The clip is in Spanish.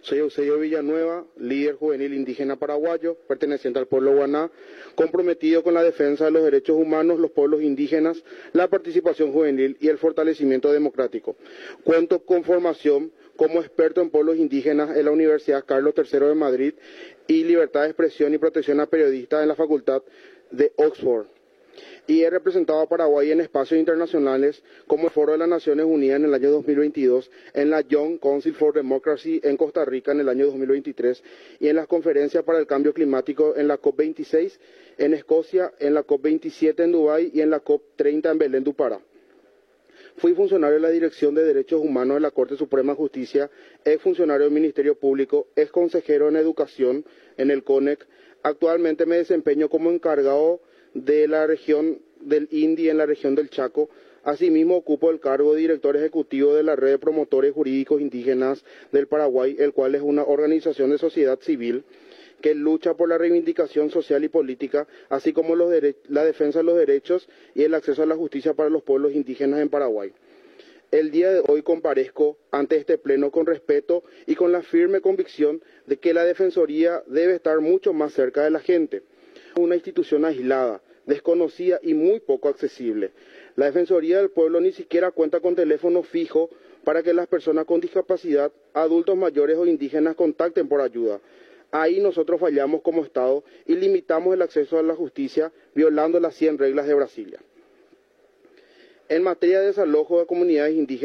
Soy Eusebio Villanueva, líder juvenil indígena paraguayo, perteneciente al pueblo Guaná, comprometido con la defensa de los derechos humanos, los pueblos indígenas, la participación juvenil y el fortalecimiento democrático. Cuento con formación como experto en pueblos indígenas en la Universidad Carlos III de Madrid y libertad de expresión y protección a periodistas en la Facultad de Oxford. Y he representado a Paraguay en espacios internacionales como el Foro de las Naciones Unidas en el año 2022, en la Young Council for Democracy en Costa Rica en el año 2023 y en las conferencias para el cambio climático en la COP26 en Escocia, en la COP27 en Dubái y en la COP30 en Belén do Pará. Fui funcionario de la Dirección de Derechos Humanos de la Corte Suprema de Justicia, ex funcionario del Ministerio Público, ex consejero en Educación en el CONEC. Actualmente me desempeño como encargado de la región del INDI en la región del Chaco. Asimismo, ocupo el cargo de director ejecutivo de la Red de Promotores Jurídicos Indígenas del Paraguay, el cual es una organización de sociedad civil que lucha por la reivindicación social y política, así como la defensa de los derechos y el acceso a la justicia para los pueblos indígenas en Paraguay. El día de hoy comparezco ante este pleno con respeto y con la firme convicción de que la Defensoría debe estar mucho más cerca de la gente. Una institución aislada, desconocida y muy poco accesible. La Defensoría del Pueblo ni siquiera cuenta con teléfono fijo para que las personas con discapacidad, adultos mayores o indígenas contacten por ayuda. Ahí nosotros fallamos como Estado y limitamos el acceso a la justicia violando las 100 reglas de Brasilia. En materia de desalojo de comunidades indígenas,